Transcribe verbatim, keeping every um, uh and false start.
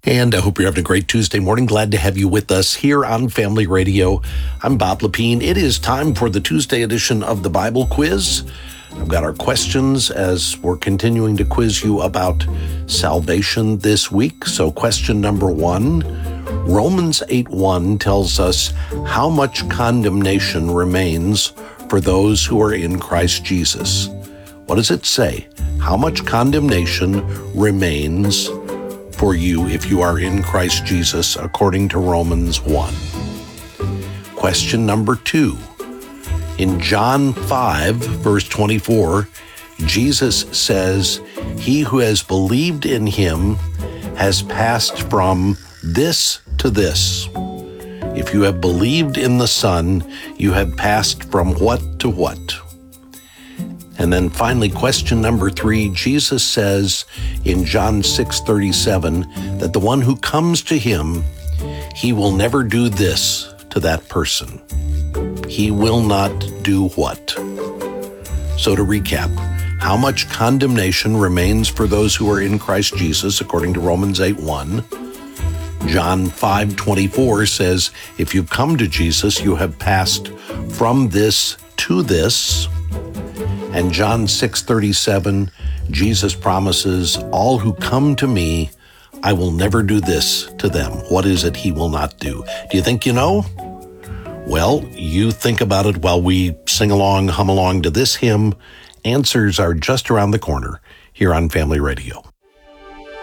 And I hope you're having a great Tuesday morning. Glad to have you with us here on Family Radio. I'm Bob Lepine. It is time for the Tuesday edition of the Bible Quiz. I've got our questions as we're continuing to quiz you about salvation this week. So question number one, Romans eight one tells us how much condemnation remains for those who are in Christ Jesus. What does it say? How much condemnation remains for you if you are in Christ Jesus, according to Romans one. Question number two. In John five, verse twenty-four, Jesus says, "He who has believed in him has passed from this to this." If you have believed in the Son, you have passed from what to what? And then finally, question number three, Jesus says in John six thirty-seven that the one who comes to him, he will never do this to that person. He will not do what? So to recap, how much condemnation remains for those who are in Christ Jesus, according to Romans eight one? John five twenty-four says, if you come to Jesus, you have passed from this to this. And John six thirty-seven, Jesus promises, all who come to me, I will never do this to them. What is it he will not do? Do you think you know? Well, you think about it while we sing along, hum along to this hymn. Answers are just around the corner here on Family Radio.